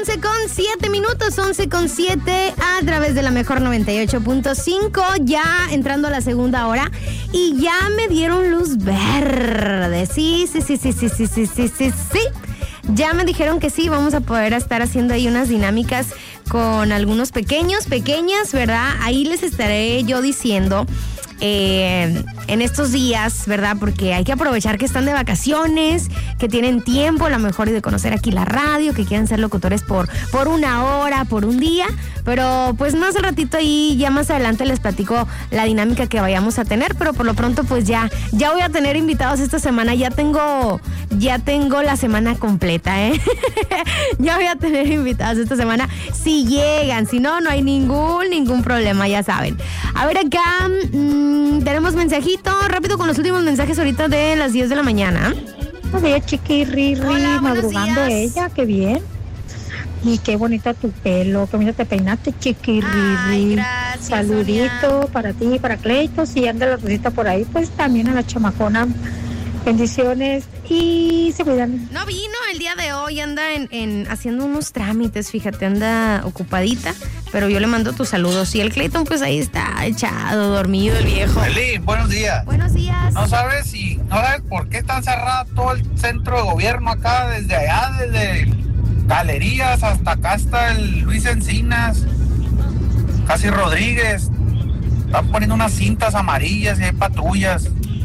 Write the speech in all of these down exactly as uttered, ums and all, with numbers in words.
once con siete minutos, once con siete a través de la mejor noventa y ocho punto cinco, ya entrando a la segunda hora y ya me dieron luz verde. Sí, sí, sí, sí, sí, sí, sí, sí, sí, sí. Ya me dijeron que sí, vamos a poder estar haciendo ahí unas dinámicas con algunos pequeños, pequeñas, ¿verdad? Ahí les estaré yo diciendo eh, en estos días, ¿verdad? Porque hay que aprovechar que están de vacaciones, que tienen tiempo a lo mejor de conocer aquí la radio, que quieren ser locutores por, por una hora, por un día, pero pues más al ratito ahí, ya más adelante les platico la dinámica que vayamos a tener, pero por lo pronto pues ya, ya voy a tener invitados esta semana, ya tengo, ya tengo la semana completa, ¿eh? Ya voy a tener invitados esta semana, si llegan, si no, no hay ningún, ningún problema, ya saben. A ver acá, mmm, tenemos mensajito, rápido con los últimos mensajes ahorita de las diez de la mañana. Oye, chiquirri, madrugando días. ella, qué bien. Y qué bonito tu pelo, qué bonito te peinaste, chiquirri. Ay, gracias, saludito Sonia. para ti, para Cleito, si anda la Rosita por ahí, pues también a la chamacona. Bendiciones y se cuidan. No vino el día de hoy, anda en, en haciendo unos trámites, fíjate, anda ocupadita, pero yo le mando tus saludos. Y el Clayton pues ahí está echado, dormido el viejo. Pelín, buenos días. Buenos días. No sabes si, no sabes por qué está cerrado todo el centro de gobierno acá, desde allá, desde Galerías hasta acá está el Luis Encinas, casi Rodríguez. Están poniendo unas cintas amarillas y hay patrullas.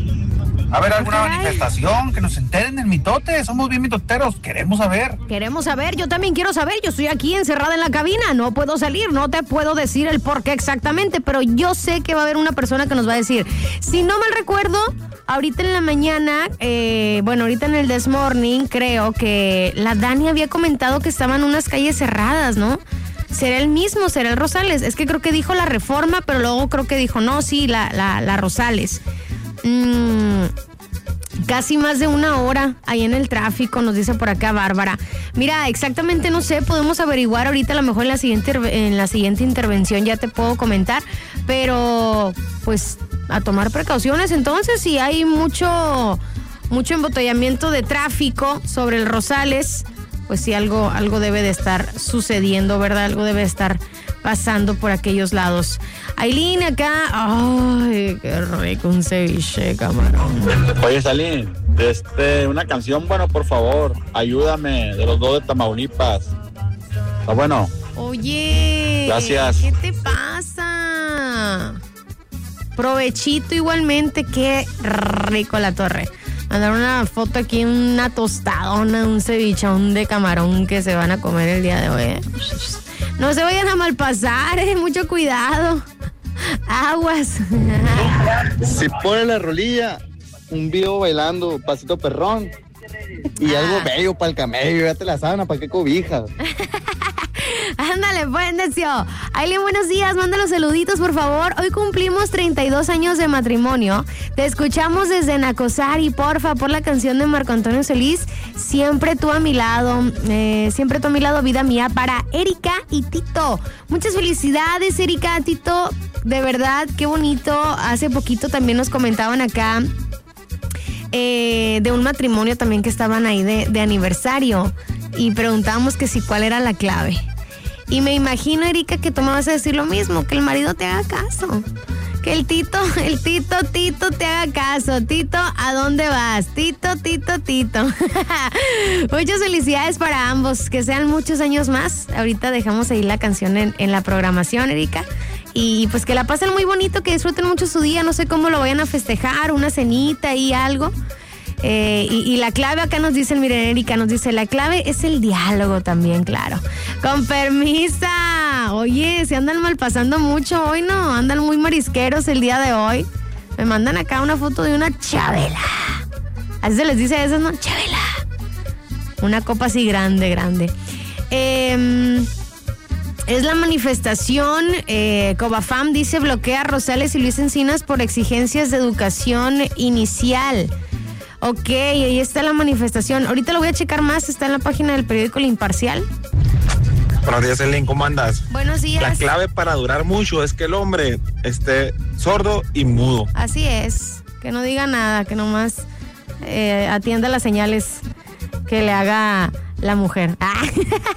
A ver, alguna Ay. manifestación, que nos enteren del mitote, somos bien mitoteros, queremos saber. Queremos saber, yo también quiero saber, yo estoy aquí encerrada en la cabina, no puedo salir, no te puedo decir el por qué exactamente, pero yo sé que va a haber una persona que nos va a decir. Si no mal recuerdo, ahorita en la mañana, eh, bueno, ahorita en el This Morning, creo que la Dani había comentado que estaban unas calles cerradas, ¿no? ¿Será el mismo? ¿Será el Rosales? Es que creo que dijo la Reforma, pero luego creo que dijo, no, sí, la, la, la Rosales. Mm, casi más de una hora ahí en el tráfico, nos dice por acá Bárbara. Mira, exactamente no sé, podemos averiguar ahorita, a lo mejor en la siguiente, en la siguiente intervención ya te puedo comentar, pero pues a tomar precauciones entonces, si hay mucho, mucho embotellamiento de tráfico sobre el Rosales, pues sí, algo, algo debe de estar sucediendo, ¿verdad? Algo debe de estar pasando por aquellos lados. Aileen acá, ay, qué rico un ceviche de camarón. Oye, Salín, este, una canción, bueno, por favor, ayúdame, de los dos de Tamaulipas. Está bueno. Oye, gracias. ¿Qué te pasa? Provechito igualmente, qué rico la torre. Mandar una foto aquí, una tostadona, un cevichón de camarón que se van a comer el día de hoy, ¿eh? No se vayan a malpasar, eh, mucho cuidado. Aguas. Si pone la rolilla, un video bailando pasito perrón y ah. algo bello para el camello, ya te la sábana, ¿para qué cobijas? Ándale, pues, necio. Aileen, buenos días, manda los saluditos, por favor. Hoy cumplimos treinta y dos años de matrimonio. Te escuchamos desde Nacosari, porfa, por la canción de Marco Antonio Solís. Siempre tú a mi lado, eh, siempre tú a mi lado, vida mía, para Erika y Tito. Muchas felicidades, Erika, Tito. De verdad, qué bonito. Hace poquito también nos comentaban acá eh, de un matrimonio también que estaban ahí de, de aniversario. Y preguntábamos que si cuál era la clave. Y me imagino, Erika, que tú me vas a decir lo mismo, que el marido te haga caso. Que el Tito, el Tito, Tito te haga caso. Tito, ¿a dónde vas? Tito, Tito, Tito. Muchas felicidades para ambos, que sean muchos años más. Ahorita dejamos ahí la canción en, en la programación, Erika. Y pues que la pasen muy bonito, que disfruten mucho su día. No sé cómo lo vayan a festejar, una cenita y algo. Eh, y, y la clave acá nos dicen, miren, Erika nos dice, la clave es el diálogo también, claro. Con permisa. Oye, se andan mal pasando mucho hoy, ¿no? Andan muy marisqueros el día de hoy. Me mandan acá una foto de una chabela. Así se les dice a esas, ¿no? Chabela. Una copa así grande, grande. Eh, es la manifestación, eh, Cobafam dice, bloquea a Rosales y Luis Encinas por exigencias de educación inicial. Ok, ahí está la manifestación. Ahorita lo voy a checar más, está en la página del periódico El Imparcial. Buenos días, Elin, ¿cómo andas? Buenos días. La clave para durar mucho es que el hombre esté sordo y mudo. Así es, que no diga nada, que nomás eh, atienda las señales que le haga la mujer. Ah.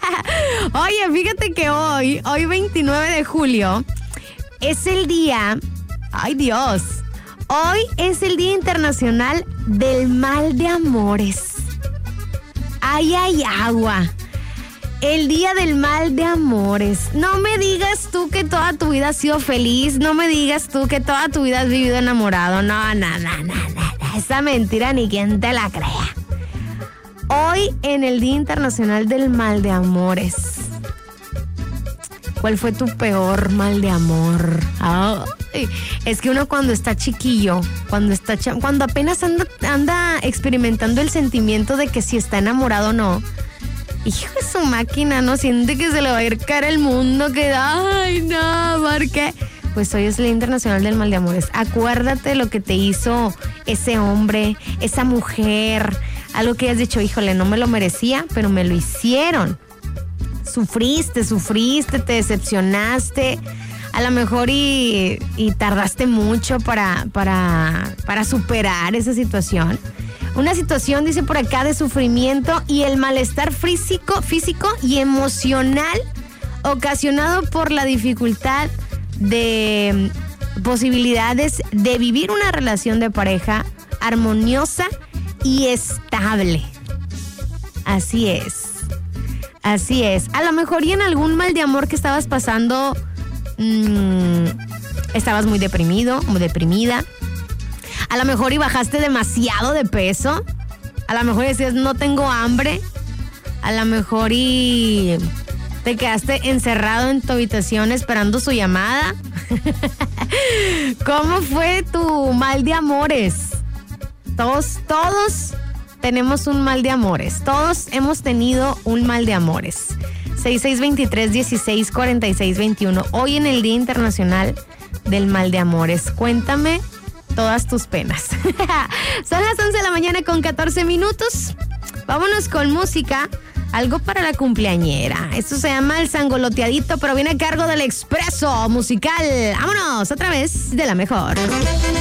Oye, fíjate que hoy, hoy veintinueve de julio, es el día, ay Dios, hoy es el Día Internacional del Mal de Amores. Ay, ay, agua. El Día del Mal de Amores. No me digas tú que toda tu vida has sido feliz. No me digas tú que toda tu vida has vivido enamorado. No, no, no, no, no. Esa mentira ni quien te la crea. Hoy en el Día Internacional del Mal de Amores. ¿Cuál fue tu peor mal de amor? Ay, es que uno cuando está chiquillo, cuando está cha- cuando apenas anda, anda experimentando el sentimiento de que si está enamorado o no, hijo de su máquina, ¿no? Siente que se le va a ir cara el mundo, que ay, no, ¿por qué? Pues hoy es el Día Internacional del Mal de Amores. Acuérdate lo que te hizo ese hombre, esa mujer, algo que has dicho, híjole, no me lo merecía, pero me lo hicieron. Sufriste, sufriste, te decepcionaste, a lo mejor y, y tardaste mucho para, para, para superar esa situación. Una situación, dice por acá, de sufrimiento y el malestar físico, físico y emocional ocasionado por la dificultad de posibilidades de vivir una relación de pareja armoniosa y estable. Así es. Así es. A lo mejor y en algún mal de amor que estabas pasando, mmm, estabas muy deprimido, muy deprimida. A lo mejor y bajaste demasiado de peso. A lo mejor decías, no tengo hambre. A lo mejor y te quedaste encerrado en tu habitación esperando su llamada. ¿Cómo fue tu mal de amores? Todos, todos tenemos un mal de amores. Todos hemos tenido un mal de amores. seis seis dos tres, dieciséis cuarenta y seis veintiuno. Hoy en el Día Internacional del Mal de Amores. Cuéntame todas tus penas. Son las once de la mañana con catorce minutos. Vámonos con música. Algo para la cumpleañera. Esto se llama El Sangoloteadito, pero viene a cargo del Expreso Musical. Vámonos, otra vez de la mejor.